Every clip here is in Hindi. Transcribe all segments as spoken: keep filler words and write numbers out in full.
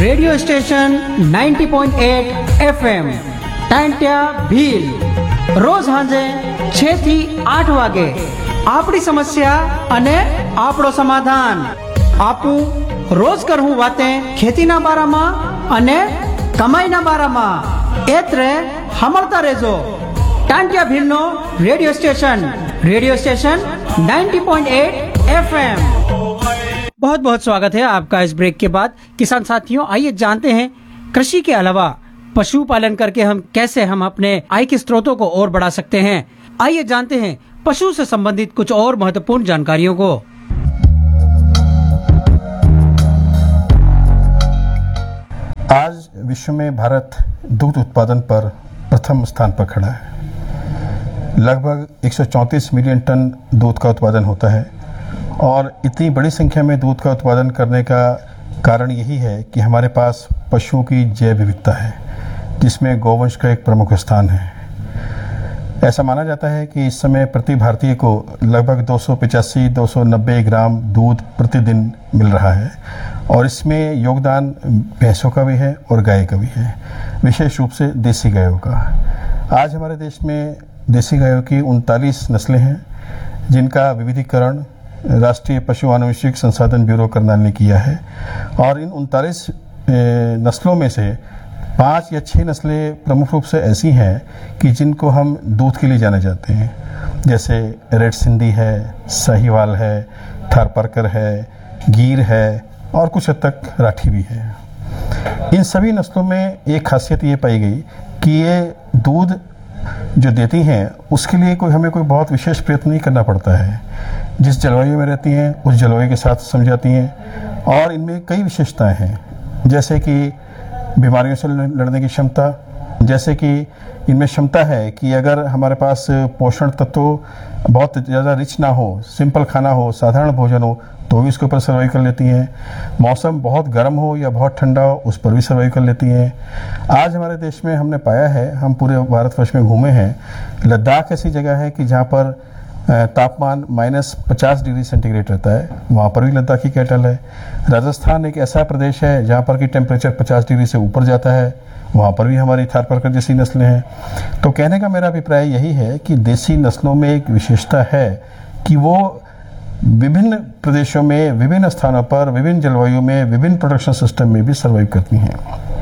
Radio station ninety point eight FM Tantya Bhil रोज हांजे छह થી આઠ વાગે આપણી સમસ્યા અને આપણો સમાધાન આપું રોજ કરવું વાતે ખેતીના બારામાં અને કમાઈના બારામાં એત્રે હમળતા રહેજો Tantya भीलनो radio station radio station ninety point eight FM. बहुत बहुत स्वागत है आपका इस ब्रेक के बाद। किसान साथियों, आइए जानते हैं कृषि के अलावा पशुपालन करके हम कैसे हम अपने आय के स्रोतों को और बढ़ा सकते हैं। आइए जानते हैं पशु से संबंधित कुछ और महत्वपूर्ण जानकारियों को। आज विश्व में भारत दूध उत्पादन पर प्रथम स्थान पर खड़ा है। लगभग एक सौ चौंतीस मिलियन टन दूध का उत्पादन होता है और इतनी बड़ी संख्या में दूध का उत्पादन करने का कारण यही है कि हमारे पास पशुओं की जैव विविधता है, जिसमें गौवंश का एक प्रमुख स्थान है। ऐसा माना जाता है कि इस समय प्रति भारतीय को लगभग दो सौ पचासी दो सौ नब्बे ग्राम दूध प्रतिदिन मिल रहा है और इसमें योगदान भैंसों का भी है और गाय का भी है, विशेष रूप से देसी गायों का। आज हमारे देश में देसी गायों की उनतालीस नस्लें हैं, जिनका विविधीकरण राष्ट्रीय पशु आनुवंशिक संसाधन ब्यूरो करनाल ने किया है और इन उनतालीस नस्लों में से पाँच या छः नस्लें प्रमुख रूप से ऐसी हैं कि जिनको हम दूध के लिए जाने जाते हैं, जैसे रेड सिंधी है, साहिवाल है, थारपारकर है, गीर है और कुछ हद तक राठी भी है। इन सभी नस्लों में एक खासियत ये पाई गई कि ये दूध जो देती हैं उसके लिए कोई हमें कोई बहुत विशेष प्रयत्न नहीं करना पड़ता है। जिस जलवायु में रहती हैं उस जलवायु के साथ सम जाती हैं और इनमें कई विशेषताएं हैं, जैसे कि बीमारियों से लड़ने की क्षमता, जैसे कि इनमें क्षमता है कि अगर हमारे पास पोषण तत्व बहुत ज़्यादा रिच ना हो, सिंपल खाना हो, साधारण भोजन हो, तो भी उसके ऊपर सर्वाइव कर लेती हैं। मौसम बहुत गर्म हो या बहुत ठंडा हो, उस पर भी सर्वाइव कर लेती हैं। आज हमारे देश में हमने पाया है, हम पूरे भारतवर्ष में घूमे हैं, लद्दाख ऐसी जगह है कि जहाँ पर तापमान माइनस पचास डिग्री सेंटीग्रेड रहता है, वहाँ पर भी लद्दाखी कैटल है। राजस्थान एक ऐसा प्रदेश है जहाँ पर कि टेम्परेचर पचास डिग्री से ऊपर जाता है, वहाँ पर भी हमारी थारपारकर जैसी नस्लें हैं। तो कहने का मेरा अभिप्राय यही है कि देसी नस्लों में एक विशेषता है कि वो विभिन्न प्रदेशों में, विभिन्न स्थानों पर, विभिन्न जलवायु में, विभिन्न प्रोडक्शन सिस्टम में भी सर्वाइव करती हैं।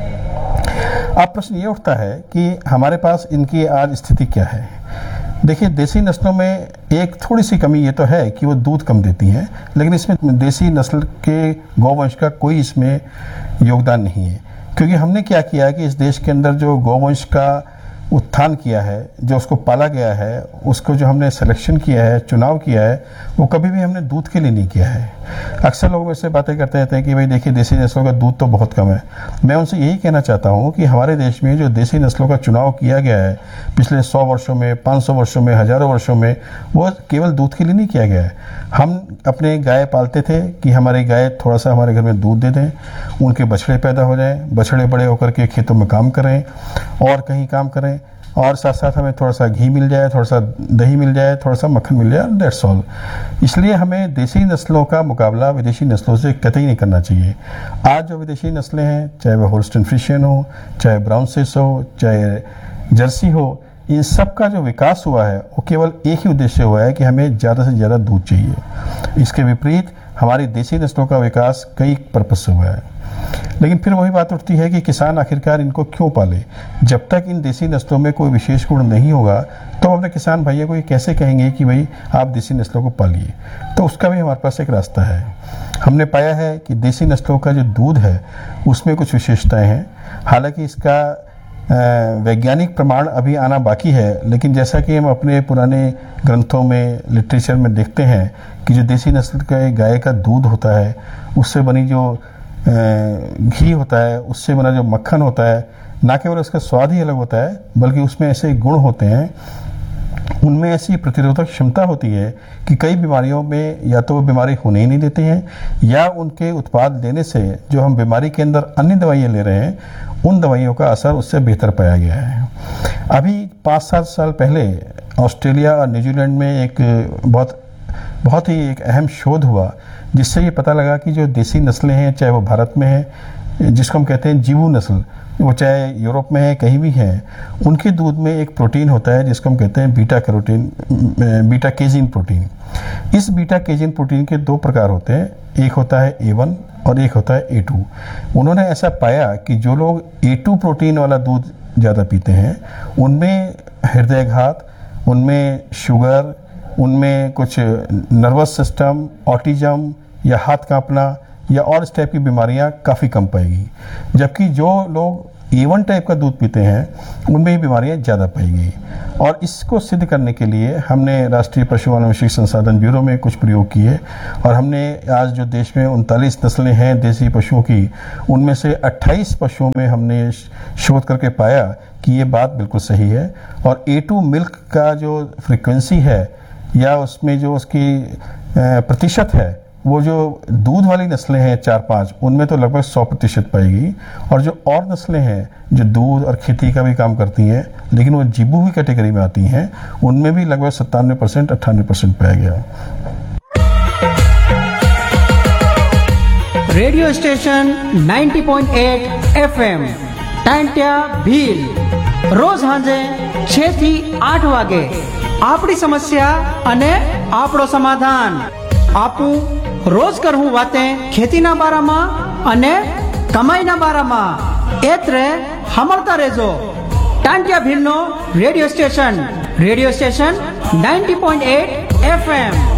अब प्रश्न ये उठता है कि हमारे पास इनकी आज स्थिति क्या है। देखिए, देसी नस्लों में एक थोड़ी सी कमी ये तो है कि वो दूध कम देती हैं, लेकिन इसमें देसी नस्ल के गौवंश का कोई इसमें योगदान नहीं है, क्योंकि हमने क्या किया है कि इस देश के अंदर जो गौवंश का उत्थान किया है, जो उसको पाला गया है, उसको जो हमने सिलेक्शन किया है, चुनाव किया है, वो कभी भी हमने दूध के लिए नहीं किया है। अक्सर लोग मुझसे बातें करते रहते हैं कि भाई देखिए देसी नस्लों का दूध तो बहुत कम है। मैं उनसे यही कहना चाहता हूँ कि हमारे देश में जो देसी नस्लों का चुनाव किया गया है पिछले सौ वर्षों में, पाँच सौ वर्षों में, हजारों वर्षों में, वो केवल दूध के लिए नहीं किया गया है। हम अपने गाय पालते थे कि हमारी गाय थोड़ा सा हमारे घर में दूध दे दें, उनके बछड़े पैदा हो जाएं, बछड़े बड़े होकर के खेतों में काम करें और कहीं काम करें, और साथ साथ हमें थोड़ा सा घी मिल जाए, थोड़ा सा दही मिल जाए, थोड़ा सा मक्खन मिल जाए, दैट्स ऑल। इसलिए हमें देसी नस्लों का मुकाबला विदेशी नस्लों से कतई नहीं करना चाहिए। आज जो विदेशी नस्लें हैं, चाहे वह होल्स्टीन फ्रीशियन हो, चाहे ब्राउन स्विस हो, चाहे जर्सी हो, इन सब का जो विकास हुआ है वो केवल एक ही उद्देश्य हुआ है कि हमें ज़्यादा से ज़्यादा दूध चाहिए। इसके विपरीत हमारी देसी नस्लों का विकास कई पर्पज से हुआ है। लेकिन फिर वही बात उठती है कि किसान आखिरकार इनको क्यों पाले। जब तक इन देसी नस्लों में कोई विशेष गुण नहीं होगा तो अपने किसान भाइयों को ये कैसे कहेंगे कि भाई आप देसी नस्लों को पालिए। तो उसका भी हमारे पास एक रास्ता है। हमने पाया है कि देसी नस्लों का जो दूध है उसमें कुछ विशेषताएं हैं। हालांकि इसका वैज्ञानिक प्रमाण अभी आना बाकी है, लेकिन जैसा कि हम अपने पुराने ग्रंथों में, लिटरेचर में देखते हैं कि जो देसी नस्ल का गाय का दूध होता है, उससे बनी जो घी होता है, उससे बना जो मक्खन होता है, ना केवल उसका स्वाद ही अलग होता है बल्कि उसमें ऐसे गुण होते हैं, उनमें ऐसी प्रतिरोधक क्षमता होती है कि कई बीमारियों में या तो वो बीमारी होने ही नहीं देते हैं, या उनके उत्पाद लेने से जो हम बीमारी के अंदर अन्य दवाइयाँ ले रहे हैं उन दवाइयों का असर उससे बेहतर पाया गया है। अभी पाँच सात साल पहले ऑस्ट्रेलिया और न्यूजीलैंड में एक बहुत बहुत ही एक अहम शोध हुआ, जिससे ये पता लगा कि जो देसी नस्लें हैं, चाहे वो भारत में है जिसको हम कहते हैं जीवू नस्ल, वो चाहे यूरोप में है कहीं भी है, उनके दूध में एक प्रोटीन होता है जिसको हम कहते हैं beta carotene, beta casein protein. इस बीटा केजिन प्रोटीन के दो प्रकार होते हैं, एक होता है ए वन और एक होता है ए टू। उन्होंने ऐसा पाया कि जो लोग ए टू प्रोटीन वाला दूध ज़्यादा पीते हैं उनमें हृदयघात, उनमें शुगर, उनमें कुछ नर्वस सिस्टम, ऑटिज्म या हाथ कांपना या और इस टाइप की बीमारियां काफ़ी कम पाएगी। जबकि जो लोग ए वन टाइप का दूध पीते हैं उनमें ये बीमारियां ज़्यादा पाएगी। और इसको सिद्ध करने के लिए हमने राष्ट्रीय पशु आनुवंशिक संसाधन ब्यूरो में कुछ प्रयोग किए और हमने आज जो देश में उनतालीस नस्लें हैं देसी पशुओं की, उनमें से अट्ठाईस पशुओं में हमने शोध करके पाया कि ये बात बिल्कुल सही है। और ए टू मिल्क का जो फ्रीक्वेंसी है या उसमें जो उसकी प्रतिशत है, वो जो दूध वाली नस्लें हैं चार पांच, उनमें तो लगभग सौ प्रतिशत पाएगी। और जो और नस्लें हैं जो दूध और खेती का भी काम करती हैं लेकिन वो जीबू की कैटेगरी में आती हैं, उनमें भी लगभग सत्तानवे परसेंट अट्ठानवे परसेंट पाया गया। Radio station ninety point eight FM Tantya Bhil, रोज सांजे छह થી આઠ વાગે આપણી સમસ્યા અને આપણો સમાધાન। આપું રોજ કરવું વાતે ખેતીના બારામાં અને કમાઈના બારામાં, એત્રે સાંભળતા રહેજો Tantya भीलનો radio station, radio station ninety point eight FM.